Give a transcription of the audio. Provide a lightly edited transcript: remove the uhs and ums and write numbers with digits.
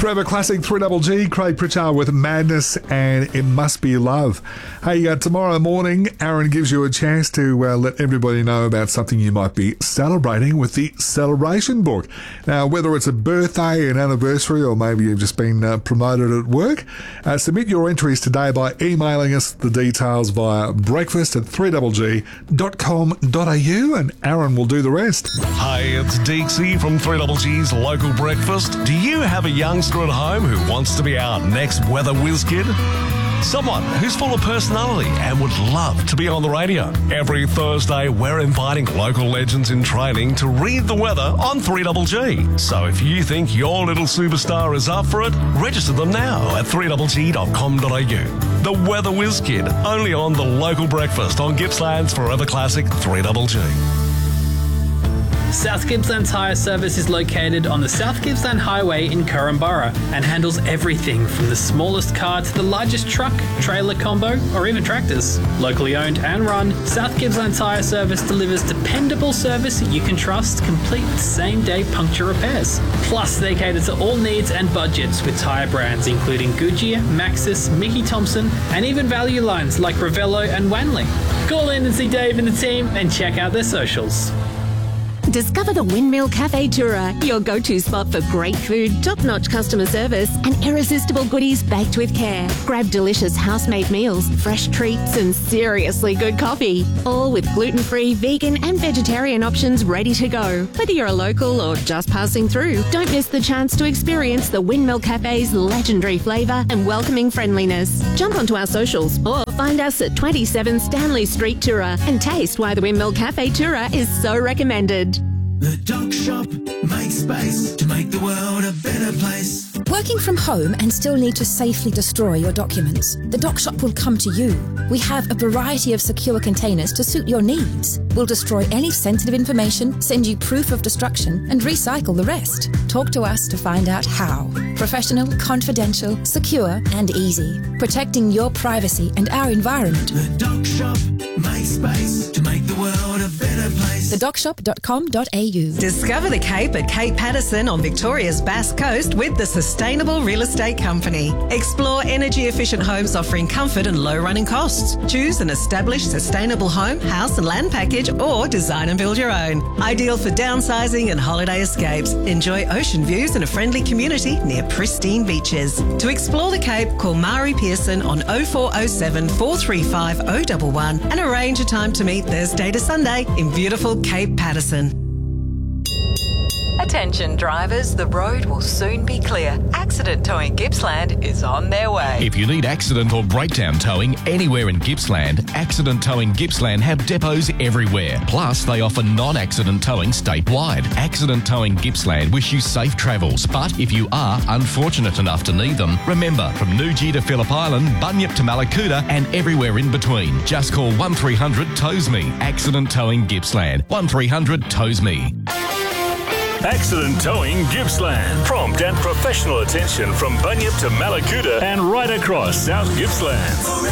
Forever Classic 3GG, Craig Pritchard with Madness and It Must Be Love. Hey, tomorrow morning, Aaron gives you a chance to let everybody know about something you might be celebrating with the Celebration Book. Now, whether it's a birthday, an anniversary, or maybe you've just been promoted at work, submit your entries today by emailing us the details via breakfast@3GG.com.au and Aaron will do the rest. Hey, it's Deeksy from 3GG's Local Breakfast. Do you have a youngster at home who wants to be our next weather whiz kid? Someone who's full of personality and would love to be on the radio. Every Thursday, we're inviting local legends in training to read the weather on 3GG. So if you think your little superstar is up for it, register them now at 3GG.com.au. The Weather Whiz Kid, only on the Local Breakfast on Gippsland's Forever Classic 3GG. South Gippsland Tyre Service is located on the South Gippsland Highway in Korumburra and handles everything from the smallest car to the largest truck, trailer combo, or even tractors. Locally owned and run, South Gippsland Tyre Service delivers dependable service you can trust, complete with same-day puncture repairs. Plus, they cater to all needs and budgets with tyre brands including Goodyear, Maxxis, Mickey Thompson, and even value lines like Ravello and Wanley. Call in and see Dave and the team and check out their socials. Discover the Windmill Cafe Tura, your go-to spot for great food, top-notch customer service, and irresistible goodies baked with care. Grab delicious house-made meals, fresh treats, and seriously good coffee. All with gluten-free, vegan, and vegetarian options ready to go. Whether you're a local or just passing through, don't miss the chance to experience the Windmill Cafe's legendary flavour and welcoming friendliness. Jump onto our socials or find us at 27 Stanley Street Tura and taste why the Windmill Cafe Tura is so recommended. The Doc Shop makes space to make the world a better place. Working from home and still need to safely destroy your documents? The Doc Shop will come to you. We have a variety of secure containers to suit your needs. We'll destroy any sensitive information, send you proof of destruction, and recycle the rest. Talk to us to find out how. Professional, confidential, secure, and easy. Protecting your privacy and our environment. The Doc Shop makes space to make the world a better place. TheDocShop.com.au. Discover the Cape at Cape Patterson on Victoria's Bass Coast with the Sustainable Real Estate Company. Explore energy-efficient homes offering comfort and low running costs. Choose an established sustainable home, house and land package, or design and build your own. Ideal for downsizing and holiday escapes. Enjoy ocean views and a friendly community near pristine beaches. To explore the Cape, call Mari Pearson on 0407 435 011 and arrange a time to meet Thursday to Sunday in beautiful Cape Patterson. Attention drivers, the road will soon be clear. Accident Towing Gippsland is on their way. If you need accident or breakdown towing anywhere in Gippsland, Accident Towing Gippsland have depots everywhere. Plus, they offer non-accident towing statewide. Accident Towing Gippsland wish you safe travels, but if you are unfortunate enough to need them, remember, from Newgee to Phillip Island, Bunyip to Malakuta and everywhere in between, just call 1300 Tows Me. Accident Towing Gippsland. 1300 Tows Me. Accident Towing Gippsland. Prompt and professional attention from Bunyip to Malakuta and right across South Gippsland.